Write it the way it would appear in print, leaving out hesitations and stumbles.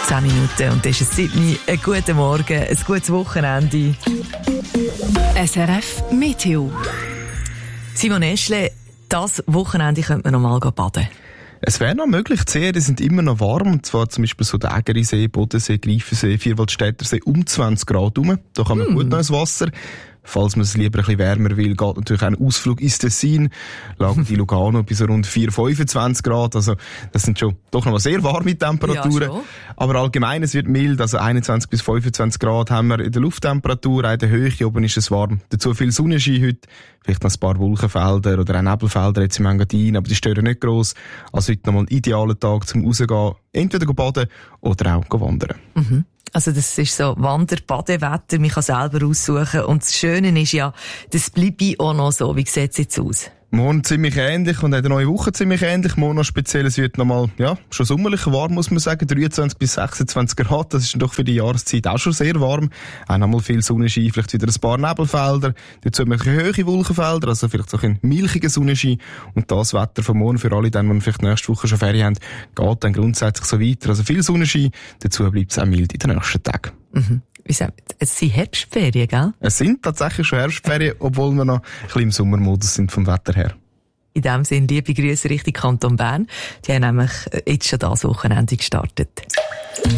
10 Minuten und das ist es 7. Einen guten Morgen, ein gutes Wochenende. SRF Meteo. Simon Eschle, das Wochenende könnte man noch mal baden. Es wäre noch möglich, die Seen sind immer noch warm, und zwar zum Beispiel so der Ägerisee, Bodensee, Greifensee, Vierwaldstättersee um 20 Grad rum. Da kann man gut noch ins Wasser. Falls man es lieber ein bisschen wärmer will, geht natürlich auch ein Ausflug ins Tessin. Lagen die Lugano bis rund 4-25 Grad. Also, das sind schon doch noch mal sehr warme Temperaturen. Ja, aber allgemein, es wird mild. Also 21 bis 25 Grad haben wir in der Lufttemperatur. In der Höhe oben ist es warm. Dazu viel Sonnenschein heute. Vielleicht noch ein paar Wolkenfelder oder auch Nebelfelder jetzt im Engadin. Aber die stören nicht gross. Also heute nochmal ein idealer Tag zum Rausgehen. Entweder baden oder auch wandern. Mhm. Also das ist so Wander-Badewetter, man kann selber aussuchen. Und das Schöne ist ja, das bleibt auch noch so. Wie sieht es jetzt aus? Morgen ziemlich ähnlich und in der neuen Woche ziemlich ähnlich. Morgen noch speziell, es wird nochmal, ja, schon sommerlich warm, muss man sagen. 23 bis 26 Grad, das ist doch für die Jahreszeit auch schon sehr warm. Auch nochmal viel Sonnenschein, vielleicht wieder ein paar Nebelfelder. Dazu ein bisschen höhere Wolkenfelder, also vielleicht so ein milchiger Sonnenschein. Und das Wetter von morgen für alle, die vielleicht nächste Woche schon Ferien haben, geht dann grundsätzlich so weiter. Also viel Sonnenschein, dazu bleibt es auch mild in den nächsten Tagen. Mhm. Es sind Herbstferien, gell? Es sind tatsächlich schon Herbstferien, obwohl wir noch ein bisschen im Sommermodus sind vom Wetter her. In dem Sinne, liebe Grüße Richtung Kanton Bern. Die haben nämlich jetzt schon das Wochenende gestartet.